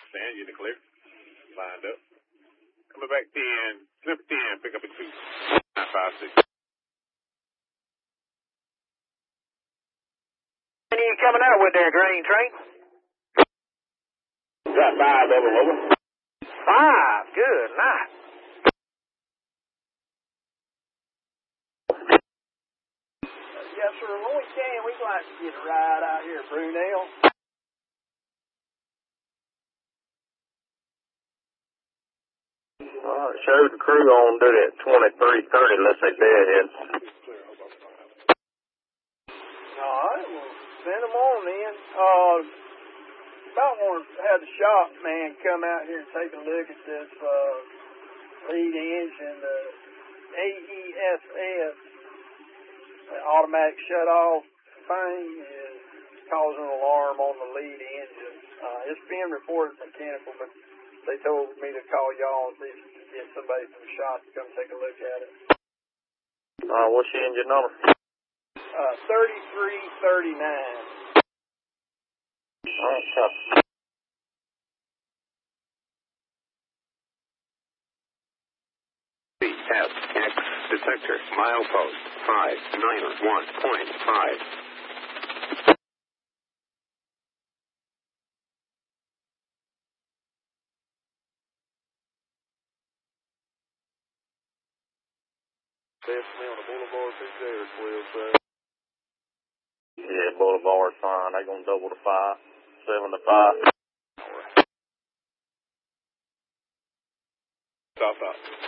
Sand, you in the clear. Lined up. Coming back 10. Slip 10. Pick up a 2. 956. When are you coming out with there, grain train? Got 5 of them, over. 5. Good night. Yes, sir. When we can, we'd like to get a ride out here at Brunel. Showed the crew on do that 23:30 unless they deadhead. All right, well, send them on then. About want to have the shop man come out here and take a look at this lead engine, the AESS, the automatic shut-off thing is causing an alarm on the lead engine. It's being reported mechanical, but they told me to call y'all and see if you can get somebody from the shop to come take a look at it. What's your engine number? 3339. All right, copy. CSX detector, milepost 591.5. Definitely on the boulevard, 6 or 12, sir. Yeah, Boulevard's fine. They gonna double to 5, 7 to 5. Stop.